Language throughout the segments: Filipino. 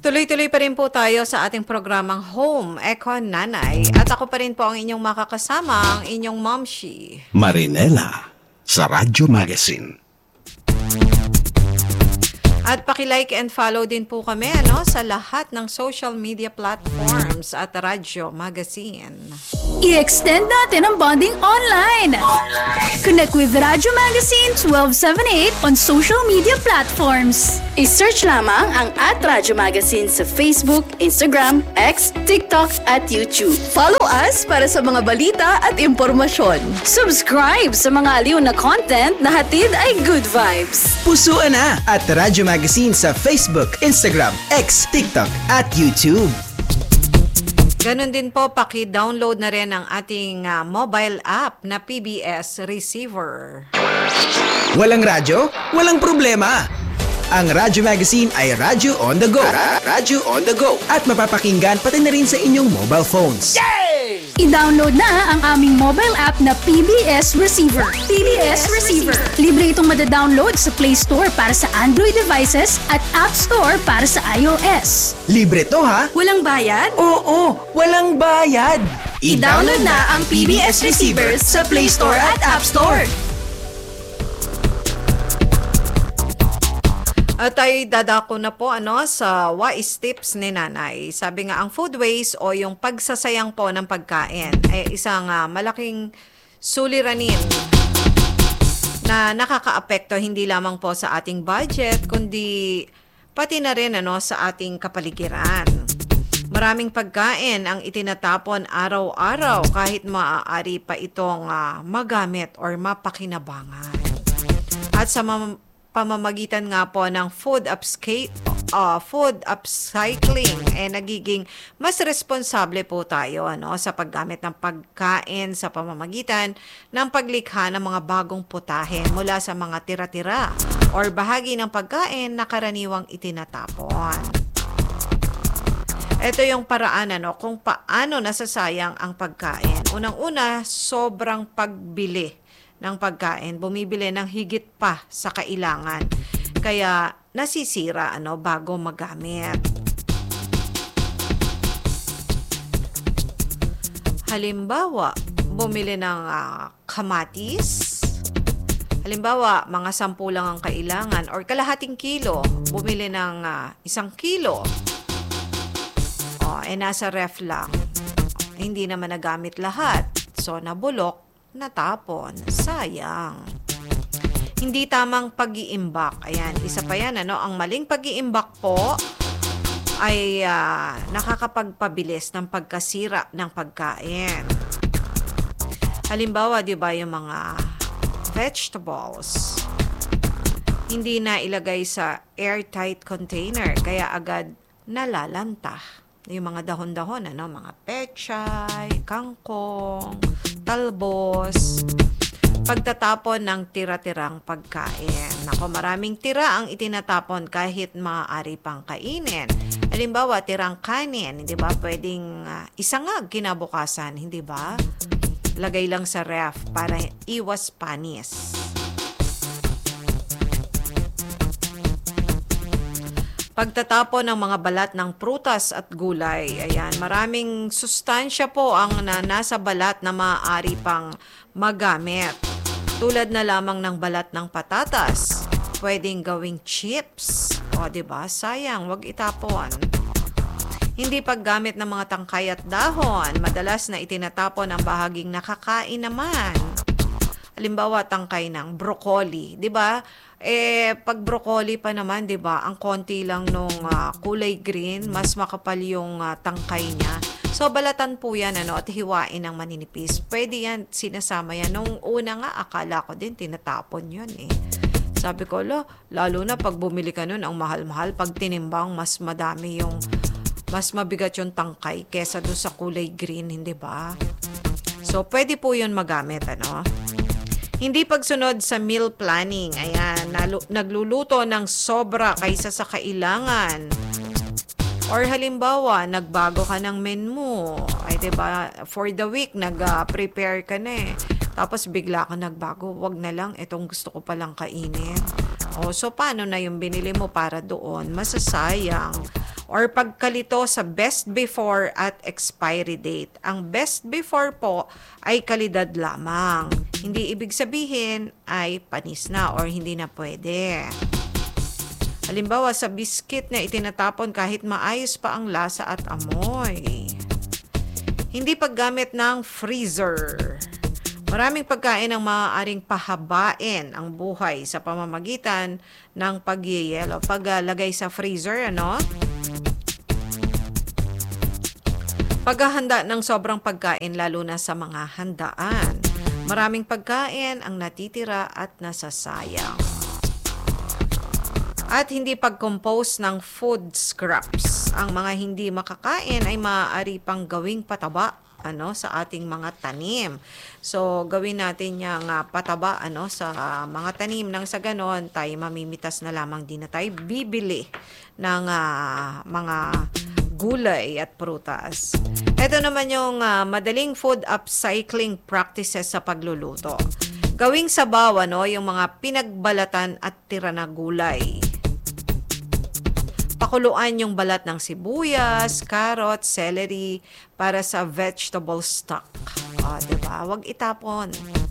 Tuloy-tuloy pa rin po tayo sa ating programang Home Eco Nanay. At ako pa rin po ang inyong makakasama, ang inyong Momshi. Marinela sa Radyo Magazine. At paki-like and follow din po kami sa lahat ng social media platforms at Radyo Magazine. I-extend natin ang bonding online. Connect with Radyo Magazine 1278 on social media platforms. I-search lamang ang @Radyo Magazine sa Facebook, Instagram, X, TikTok at YouTube. Follow us para sa mga balita at impormasyon. Subscribe sa mga aliw na content na hatid ay good vibes. Pusuan na at Radyo Magazine sa Facebook, Instagram, X, TikTok at YouTube. Ganon din po, paki-download na rin ang ating mobile app na PBS Receiver. Walang radyo? Walang problema! Ang Radyo Magazine ay radyo on the go. Radyo on the go. At mapapakinggan pati na rin sa inyong mobile phones. I-download na ang aming mobile app na PBS Receiver. PBS Receiver. Libre itong madadownload sa Play Store para sa Android devices at App Store para sa iOS. Libre to ha? Walang bayad? Oo, walang bayad. I-download na ang PBS Receiver sa Play Store at App Store. At ay dadako na po sa wise tips ni Nanay. Sabi nga, ang food waste o yung pagsasayang po ng pagkain ay isang malaking suliranin na nakakaapekto hindi lamang po sa ating budget, kundi pati na rin sa ating kapaligiran. Maraming pagkain ang itinatapon araw-araw kahit maaari pa itong magamit or mapakinabangan. At sa pamamagitan nga po ng food upcycling, nagiging mas responsable po tayo sa paggamit ng pagkain sa pamamagitan ng paglikha ng mga bagong putahe mula sa mga tira-tira or bahagi ng pagkain na karaniwang itinatapon. Ito yung paraan kung paano nasasayang ang pagkain. Unang-una, sobrang pagbili ng pagkain, bumibili ng higit pa sa kailangan. Kaya nasisira bago magamit. Halimbawa, bumili ng kamatis. Halimbawa, mga 10 lang ang kailangan or kalahating kilo. Bumili ng 1 kilo. Nasa ref lang. Hindi naman nagamit lahat. So, nabulok, natapon. Sayang. Hindi tamang pag-iimbak. Ayan, isa pa yan. Ang maling pag-iimbak po ay nakakapagpabilis ng pagkasira ng pagkain. Halimbawa, di ba, yung mga vegetables, hindi na ilagay sa airtight container, kaya agad nalalanta. Yung mga dahon-dahon, mga pechay, kangkong, talbos, pagtatapon ng tira-tirang pagkain. Maraming tira ang itinatapon kahit maaari pang kainin. Halimbawa, tirang kanin, hindi ba? Pwedeng isangag kinabukasan, hindi ba? Lagay lang sa ref para iwas panis. Pagtatapon ng mga balat ng prutas at gulay. Ayan, maraming sustansya po ang nasa balat na maaari pang magamit. Tulad na lamang ng balat ng patatas. Pwedeng gawing chips. O, diba? Sayang, wag itapon. Hindi paggamit ng mga tangkay at dahon. Madalas na itinatapon ang bahaging nakakain naman. Halimbawa, tangkay ng broccoli, 'di ba? Pag broccoli pa naman, 'di ba? Ang konti lang nung kulay green, mas makapal yung tangkay niya. So balatan po 'yan at hiwain ng maninipis. Pwede 'yan, sinasama 'yan. Nung una nga akala ko din tinatapon 'yun Sabi ko, lalo na pag bumili ka nun, ang mahal-mahal, pag tinimbang mas madami yung mas mabigat yung tangkay kesa doon sa kulay green, hindi ba? So pwede po 'yun magamit, Hindi pagsunod sa meal planning. Ayan, nagluluto ng sobra kaysa sa kailangan. Or halimbawa, nagbago ka ng menu. Ay, diba, for the week, nag-prepare ka na Tapos bigla ka nagbago. Wag na lang, itong gusto ko palang kainin. So paano na yung binili mo para doon? Masasayang. or pagkalito sa best before at expiry date. Ang best before po ay kalidad lamang. Hindi ibig sabihin ay panis na or hindi na pwede. Halimbawa sa biscuit na itinatapon kahit maayos pa ang lasa at amoy. Hindi paggamit ng freezer. Maraming pagkain ang maaaring pahabain ang buhay sa pamamagitan ng pagyeyelo. Paglagay sa freezer, paghahanda ng sobrang pagkain lalo na sa mga handaan. Maraming pagkain ang natitira at nasasayang. At hindi pag-compose ng food scraps. Ang mga hindi makakain ay maaari pang gawing pataba sa ating mga tanim. So, gawin natin yung pataba sa mga tanim. Nang sa ganon, tayo mamimitas na lamang, din na tayo bibili ng mga gulay at prutas. Ito naman yung madaling food upcycling practices sa pagluluto. Gawing sabaw, yung mga pinagbalatan at tira na gulay. Pakuluan yung balat ng sibuyas, carrot, celery para sa vegetable stock. Diba? Huwag itapon.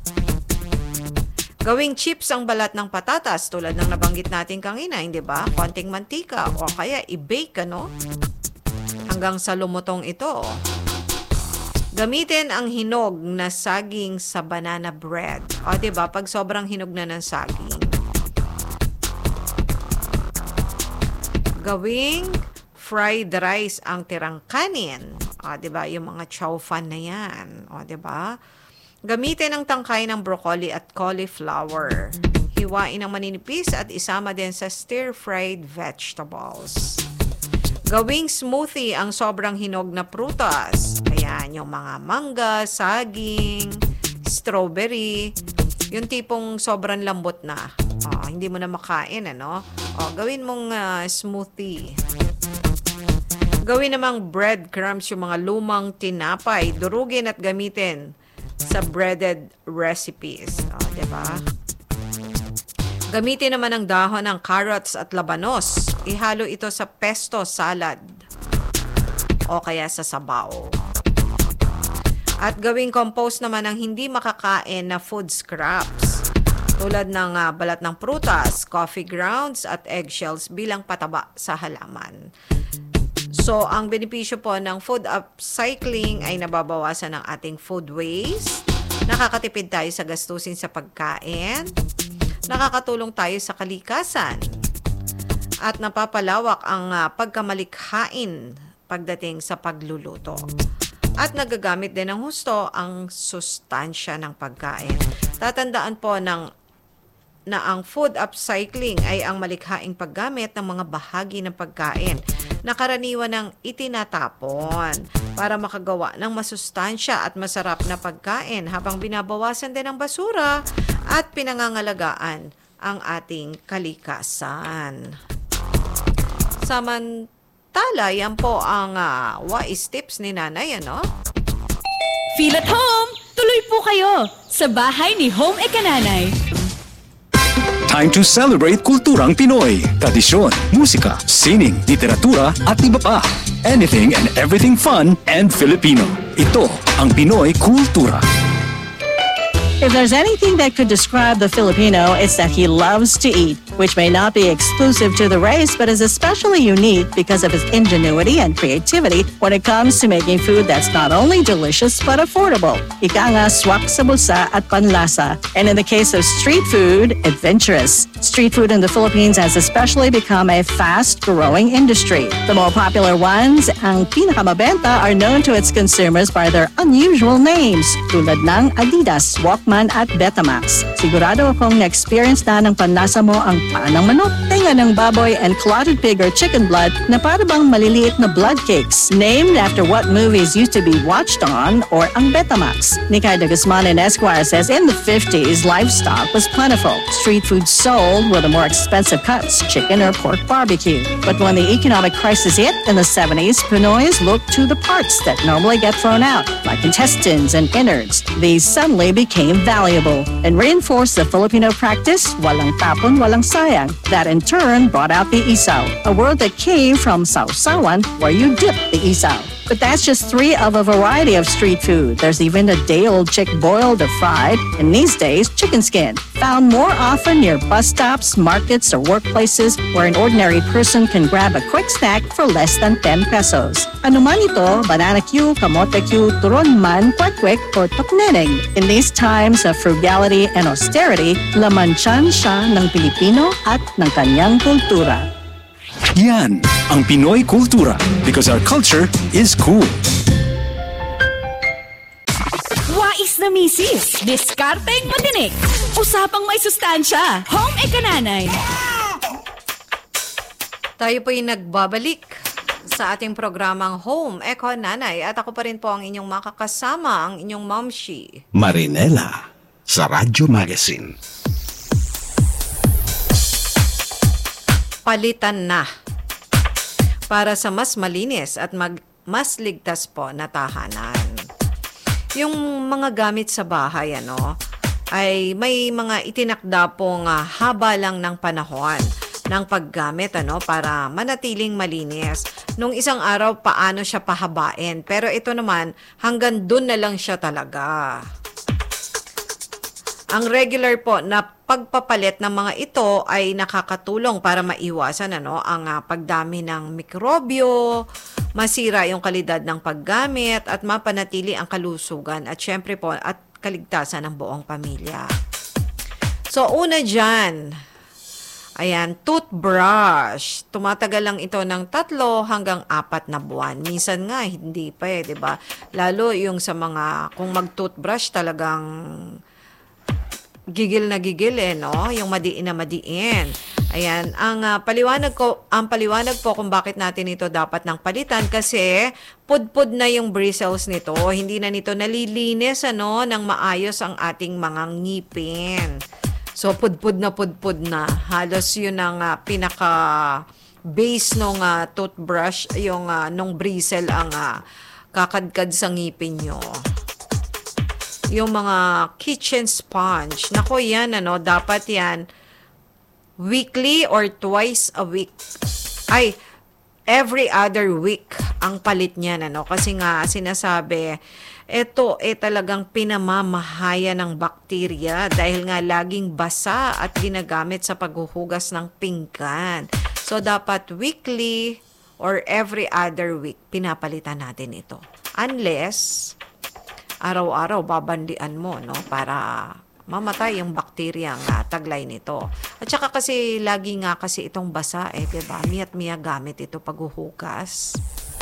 Gawing chips ang balat ng patatas tulad ng nabanggit natin kanina, hindi ba? Konting mantika o kaya i-bake, hanggang sa lumutong ito. Gamitin ang hinog na saging sa banana bread. Diba? Pag sobrang hinog na ng saging. Gawing fried rice ang tirang kanin. Diba? Yung mga chow fan na yan. Diba? Gamitin ang tangkay ng broccoli at cauliflower. Hiwain ng maninipis at isama din sa stir-fried vegetables. Gawing smoothie ang sobrang hinog na prutas. Ayan, yung mga mangga, saging, strawberry, yung tipong sobrang lambot na. Hindi mo na makain, gawin mong smoothie. Gawin namang breadcrumbs yung mga lumang tinapay. Durugin at gamitin sa breaded recipes. Diba? Gamitin naman ang dahon ng carrots at labanos. Ihalo ito sa pesto salad o kaya sa sabaw. At gawing compost naman ang hindi makakain na food scraps tulad ng balat ng prutas, coffee grounds at eggshells bilang pataba sa halaman. So, ang benepisyo po ng food upcycling ay nababawasan ng ating food waste, nakakatipid tayo sa gastusin sa pagkain, nakakatulong tayo sa kalikasan, at napapalawak ang pagkamalikhain pagdating sa pagluluto. At nagagamit din ng husto ang sustansya ng pagkain. Tatandaan po na ang food upcycling ay ang malikhaing paggamit ng mga bahagi ng pagkain na karaniwan ng itinatapon para makagawa ng masustansya at masarap na pagkain habang binabawasan din ang basura at pinangangalagaan ang ating kalikasan. Samantala, yan po ang wise tips ni Nanay, Feel at home! Tuloy po kayo sa bahay ni Home Ekananay. Time to celebrate kulturang Pinoy. Tradisyon, musika, sining, literatura at iba pa. Anything and everything fun and Filipino. Ito ang Pinoy Kultura. If there's anything that could describe the Filipino, it's that he loves to eat, which may not be exclusive to the race, but is especially unique because of his ingenuity and creativity when it comes to making food that's not only delicious but affordable. Ika nga, swak sa bulsa at panlasa. And in the case of street food, adventurous. Street food in the Philippines has especially become a fast-growing industry. The more popular ones, ang pinakamabenta, are known to its consumers by their unusual names, tulad ng Adidas, Walkman at Betamax. Sigurado akong na-experience na ng panlasa mo ang paa ng manok, tenga ng baboy, and clotted pig or chicken blood na para bang maliliit na blood cakes, named after what movies used to be watched on, or ang Betamax. Nikay de Guzman in Esquire says in the 50s, livestock was plentiful. Street food sold were the more expensive cuts, chicken or pork barbecue. But when the economic crisis hit in the 70s, Pinoys looked to the parts that normally get thrown out, like intestines and innards. These suddenly became valuable and reinforced the Filipino practice, walang tapon, walang Visayang. That in turn brought out the isaw, a word that came from sausawan, where you dip the isaw. But that's just 3 of a variety of street food. There's even a day-old chick boiled or fried, and these days, chicken skin, found more often near bus stops, markets, or workplaces where an ordinary person can grab a quick snack for less than 10 pesos. Ano man ito, banana Q, kamote Q, turon man, kwek-kwek, or tukneneng. In these times of frugality and austerity, laman tiyan siya ng Pilipino at ng kanyang kultura. Yan ang Pinoy Kultura because our culture is cool. Wais na misis, diskarteng matinik, usapang may sustansya, home ekananay. Tayo po'y nagbabalik sa ating programang Home Eko Nanay at ako pa rin po ang inyong makakasama, ang inyong Momshi. Marinela sa Radyo Magazine. Palitan na para sa mas malinis at mas ligtas po na tahanan. Yung mga gamit sa bahay ay may mga itinakda pong haba lang ng panahon ng paggamit para manatiling malinis. Nung isang araw paano siya pahabain, pero ito naman hanggang dun na lang siya talaga. Ang regular po na pagpapalit ng mga ito ay nakakatulong para maiwasan ang pagdami ng mikrobyo, masira yung kalidad ng paggamit at mapanatili ang kalusugan at syempre po at kaligtasan ng buong pamilya. So una dyan, ayan, toothbrush. Tumatagal lang ito ng 3 hanggang 4 na buwan. Minsan nga hindi pa diba? Lalo yung sa mga kung mag-toothbrush talagang gigil na gigil yung madiin na madiin. Ayan, ang paliwanag po kung bakit natin ito dapat nang palitan kasi pudpud na yung bristles nito. Hindi na nito nalilinis ng maayos ang ating mga ngipin. So pudpud na. Halos yun ang pinaka base nung toothbrush, yung nung bristle ang kakadkad sa ngipin nyo. Yung mga kitchen sponge. Nako yan, dapat yan weekly or twice a week. Ay, every other week ang palit niyan, Kasi nga, sinasabi, ito talagang pinamamahaya ng bakterya dahil nga laging basa at ginagamit sa paghuhugas ng pinggan. So, dapat weekly or every other week, pinapalitan natin ito. Unless araw-araw babandian mo para mamatay yung bakterya nga taglay nito. At saka kasi lagi nga kasi itong basa diba? Miya't miya gamit ito paghuhugas.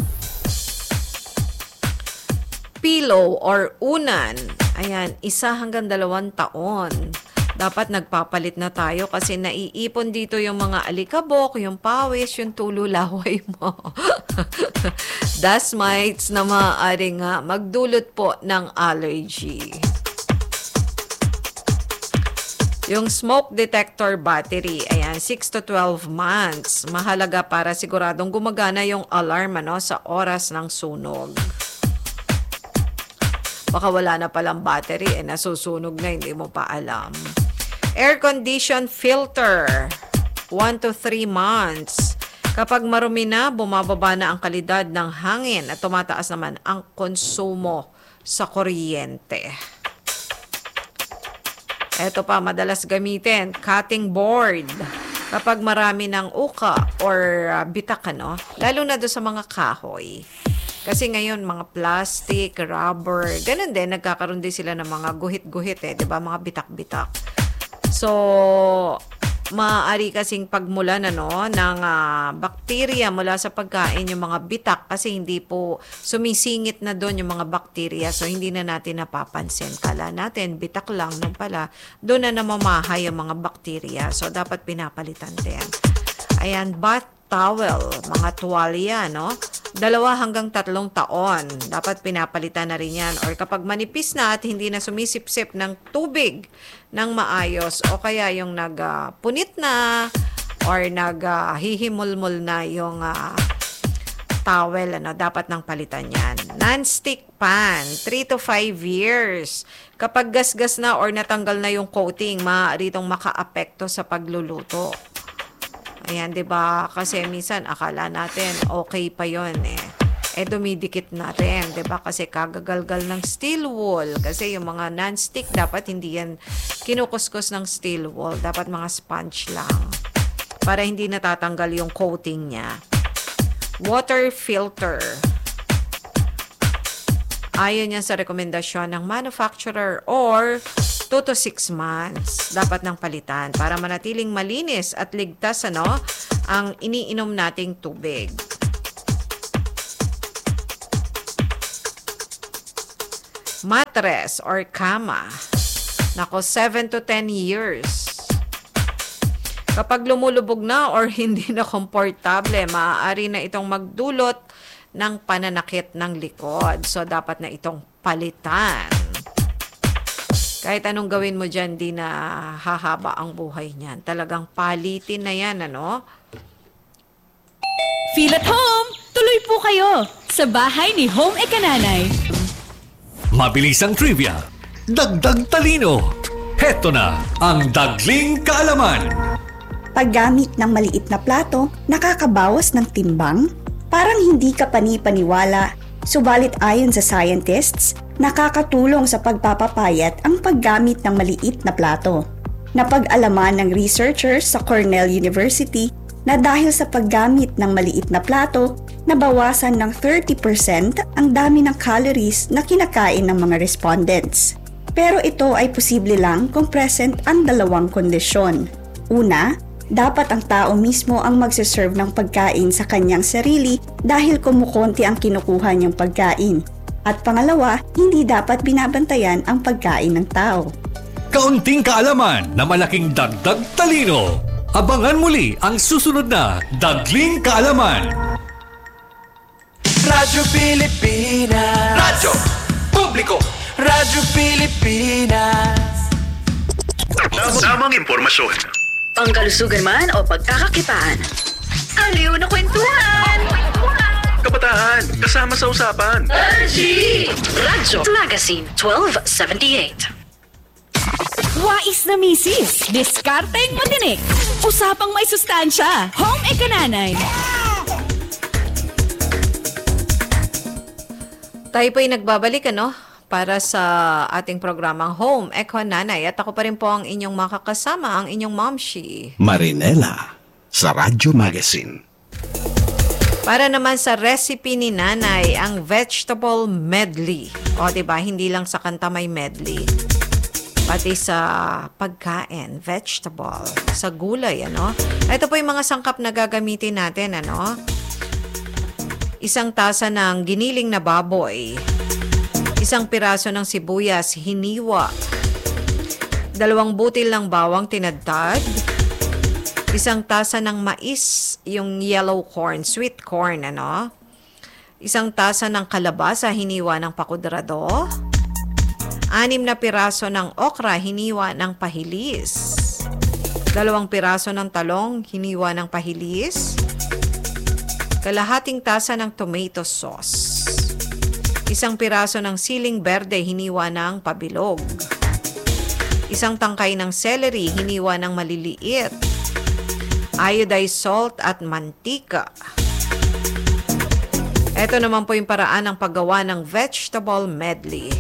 Pillow or unan, ayan, 1 hanggang 2 taon. Dapat nagpapalit na tayo kasi naiipon dito yung mga alikabok, yung pawis, yung tululaway mo. Dust mites na maaaring magdulot po ng allergy. Yung smoke detector battery, ayan, 6 to 12 months. Mahalaga para siguradong gumagana yung alarm sa oras ng sunog. Baka wala na palang battery, nasusunog na, hindi mo pa alam. Air condition filter, 1 to 3 months. Kapag marumi na, bumababa na ang kalidad ng hangin at tumataas naman ang konsumo sa kuryente. Ito pa, madalas gamitin, cutting board. Kapag marami ng uka or bitak, lalo na doon sa mga kahoy. Kasi ngayon, mga plastic, rubber, ganun din, nagkakaroon din sila ng mga guhit-guhit, diba? Mga bitak-bitak. So, maaari kasing pagmulan ng bakterya mula sa pagkain yung mga bitak kasi hindi po sumisingit na doon yung mga bakterya. So, hindi na natin napapansin. Kala natin, bitak lang nung pala. Doon na namamahay yung mga bakterya. So, dapat pinapalitan din. Ayan, bath towel, mga tuwalya, 2 hanggang 3 taon. Dapat pinapalitan na rin yan. Or kapag manipis na at hindi na sumisipsip ng tubig ng maayos o kaya yung nagpunit na or naghihimulmul na yung towel, dapat nang palitan yan. Non-stick pan, 3 to 5 years. Kapag gasgas na or natanggal na yung coating, maaari itong maka-apekto sa pagluluto. Ayan, 'di ba? Kasi minsan akala natin okay pa 'yon dumidikit na rin, 'di ba? Kasi kagagalgal ng steel wool. Kasi yung mga non-stick dapat hindi yan kinukuskus ng steel wool, dapat mga sponge lang para hindi natatanggal yung coating niya. Water filter. Ayon yan sa rekomendasyon ng manufacturer or 2 to 6 months dapat nang palitan para manatiling malinis at ligtas ang iniinom nating tubig. Mattress or kama. Nako, 7 to 10 years. Kapag lumulubog na or hindi na komportable, maaari na itong magdulot ng pananakit ng likod. So, dapat na itong palitan. Kahit anong gawin mo dyan, di na hahaba ang buhay niyan. Talagang palitin na yan, Feel at home! Tuloy po kayo sa bahay ni Home Ekananay. Mabilis ang trivia, dagdag talino. Heto na ang Dagling Kaalaman. Paggamit ng maliit na plato, nakakabawas ng timbang? Parang hindi ka pani-paniwala. Subalit ayon sa scientists, nakakatulong sa pagpapapayat ang paggamit ng maliit na plato. Napag-alaman ng researchers sa Cornell University na dahil sa paggamit ng maliit na plato, nabawasan ng 30% ang dami ng calories na kinakain ng mga respondents. Pero ito ay posible lang kung present ang dalawang kondisyon. Una, dapat ang tao mismo ang magsaserve ng pagkain sa kanyang sarili dahil kumukonti ang kinukuha niyang pagkain. At pangalawa, hindi dapat binabantayan ang pagkain ng tao. Kaunting kaalaman na malaking dagdag talino. Abangan muli ang susunod na Dagling Kaalaman. Radyo Pilipinas. Radyo Publiko. Radyo Pilipinas. Tamang impormasyon. Pangkalusugan man o pagkakakitaan. Aliw na kwentuhan! Kabataan, kasama sa usapan. Radyo Magazine 1278. Wais na misis, diskarteng matinik, usapang may sustansya, Home Ekananay. Tayo po'y nagbabalik para sa ating programang Home Ekananay. At ako pa rin po ang inyong makakasama, ang inyong Momshi Marinela sa Radyo Magazine. Para naman sa recipe ni Nanay, ang vegetable medley. O, diba? Hindi lang sa kanta may medley. Pati sa pagkain, vegetable, sa gulay, Ito po yung mga sangkap na gagamitin natin, 1 tasa ng giniling na baboy. 1 piraso ng sibuyas, hiniwa. 2 butil ng bawang tinadtad. 1 tasa ng mais, yung yellow corn, sweet corn, 1 tasa ng kalabasa, hiniwa ng pakudrado. 6 na piraso ng okra, hiniwa ng pahilis. 2 piraso ng talong, hiniwa ng pahilis. Kalahating tasa ng tomato sauce. 1 piraso ng siling berde, hiniwa ng pabilog. 1 tangkay ng celery, hiniwa ng maliliit. Iodized salt at mantika. Ito naman po yung paraan ng paggawa ng vegetable medley.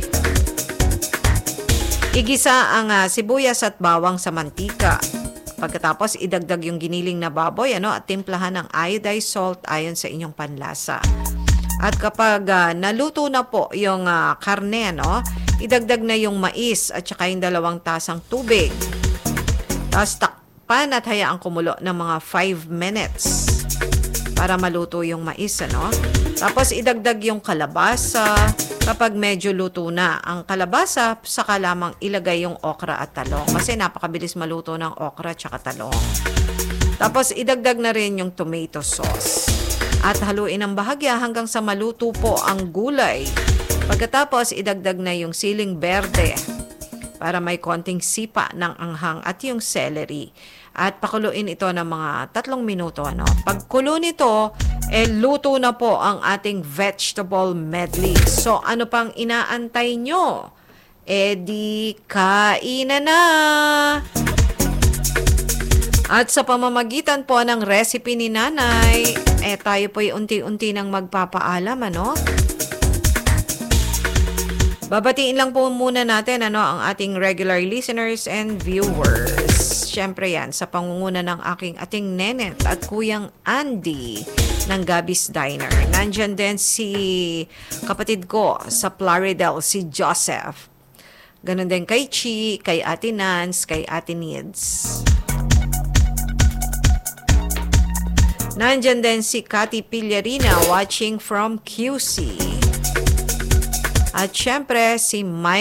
Igisa ang sibuyas at bawang sa mantika. Pagkatapos, idagdag yung giniling na baboy at timplahan ng iodized salt ayon sa inyong panlasa. At kapag naluto na po yung karne, idagdag na yung mais at saka yung 2 tasang tubig. Tapos takpan at hayaang kumulo ng mga 5 minutes para maluto yung mais. Tapos idagdag yung kalabasa. Kapag medyo luto na ang kalabasa, saka lamang ilagay yung okra at talong. Kasi napakabilis maluto ng okra at saka talong. Tapos idagdag na rin yung tomato sauce. At haluin ng bahagya hanggang sa maluto po ang gulay. Pagkatapos, idagdag na yung siling berde para may konting sipa ng anghang at yung celery. At pakuluin ito ng mga 3 minuto. Pagkulo nito, luto na po ang ating vegetable medley. So, ano pang inaantay nyo? Di kainan na! At sa pamamagitan po ng recipe ni Nanay, tayo po'y unti-unti nang magpapaalam, Babatiin lang po muna natin ang ating regular listeners and viewers. Siyempre yan, sa pangunguna ng ating nenet at Kuyang Andy ng Gabby's Diner. Nandyan din si kapatid ko sa Plaridel, si Joseph. Ganon din kay Chi, kay Ate Nance, kay Ate Needs. Nandyan din si Cathy Pillarina watching from QC. At syempre si Mike